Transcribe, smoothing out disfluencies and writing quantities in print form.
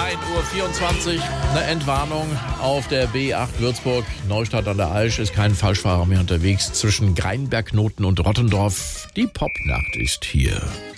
1:24 Uhr, eine Entwarnung auf der B8 Würzburg. Neustadt an der Aisch ist kein Falschfahrer mehr unterwegs zwischen Greinberg, Noten und Rottendorf. Die Popnacht ist hier.